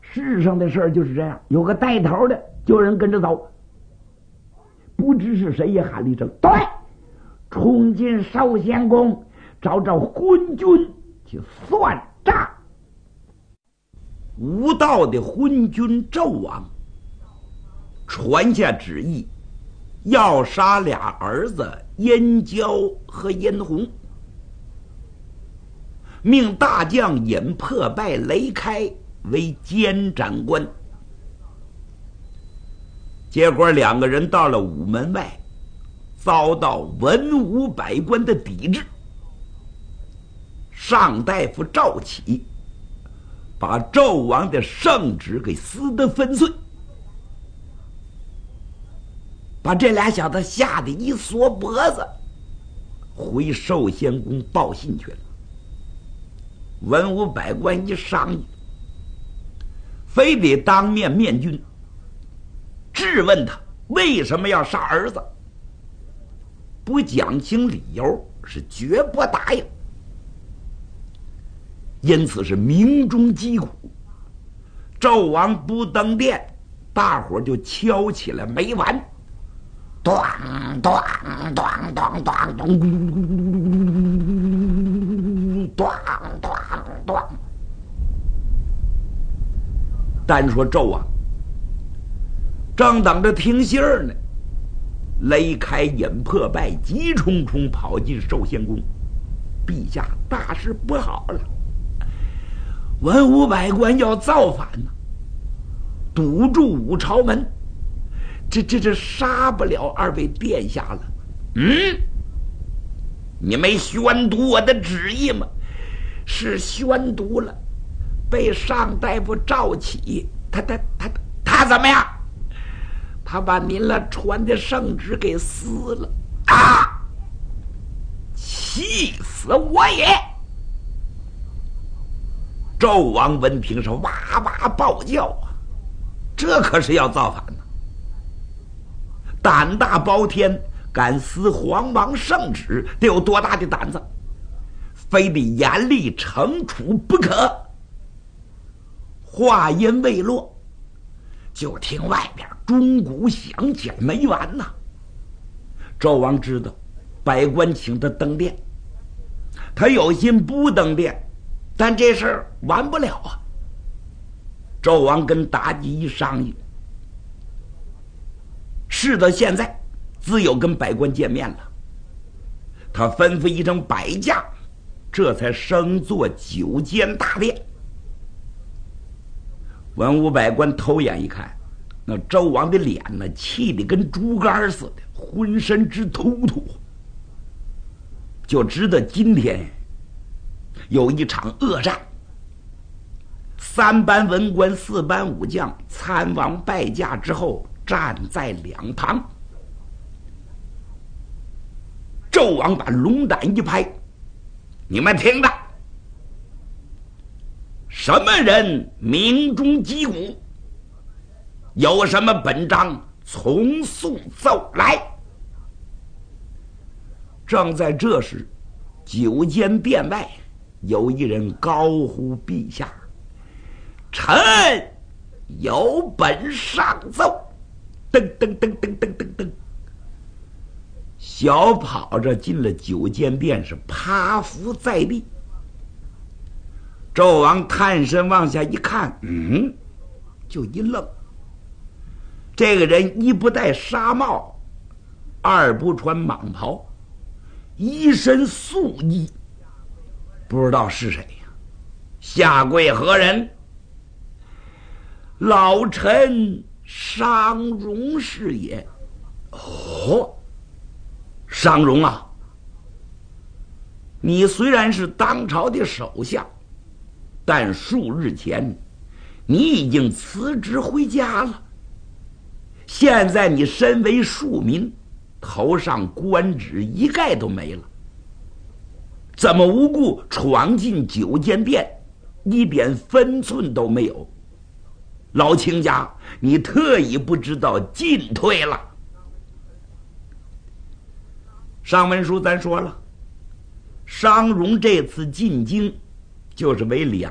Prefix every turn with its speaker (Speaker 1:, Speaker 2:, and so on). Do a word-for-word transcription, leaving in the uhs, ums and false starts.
Speaker 1: 世上的事儿就是这样，有个带头的，就有人跟着走。不知是谁也喊了一声：“对！”冲进寿仙宫，找找昏君去算账。无道的昏君纣王传下旨意，要杀俩儿子燕郊和燕红，命大将尹破败、雷开为监斩官。结果两个人到了午门外，遭到文武百官的抵制。上大夫赵启把纣王的圣旨给撕得粉碎，把这俩小子吓得一缩脖子，回寿仙宫报信去了。文武百官一商议，非得当面面君，质问他为什么要杀儿子，不讲清理由是绝不答应。因此是鸣钟击鼓，纣王不登殿，大伙就敲起了没完，咚咚咚咚咚咚，咚咚咚。单说纣王正等着听信儿呢，雷开尹破败急冲冲跑进寿仙宫，陛下，大事不好了！文武百官要造反呢，堵住五朝门，这这这杀不了二位殿下了。嗯，你没宣读我的旨意吗？是宣读了，被上大夫赵启，他他他他怎么样？他把您了传的圣旨给撕了啊！气死我也！纣王闻听是哇哇暴叫啊，这可是要造反呢！胆大包天，敢撕皇王圣旨，得有多大的胆子？非得严厉惩处不可。话音未落，就听外边钟鼓响起来，没完呐！纣王知道百官请他登殿，他有心不登殿，但这事儿完不了啊！纣王跟妲己一商议，事到现在，自有跟百官见面了。他吩咐一声百驾，这才升坐九间大殿。文武百官偷眼一看，那纣王的脸呢，气得跟竹竿似的，浑身直突突，就知道今天有一场恶战。三班文官四班武将参王拜驾之后，站在两旁。纣王把龙胆一拍，你们听着，什么人鸣钟击鼓，有什么本章从速奏来。正在这时，九间殿外有一人高呼陛下，臣有本上奏。噔噔噔噔噔噔噔，小跑着进了九间殿，是趴伏在地。纣王探身往下一看，嗯，就一愣。这个人一不戴纱帽，二不穿蟒袍，一身素衣，不知道是谁呀？下跪何人？老臣商容是也。哦，商容啊，你虽然是当朝的首相，但数日前你已经辞职回家了。现在你身为庶民，头上官职一概都没了，怎么无故闯进九间殿，一点分寸都没有？老卿家，你特意不知道进退了。上文书咱说了，商容这次进京就是为两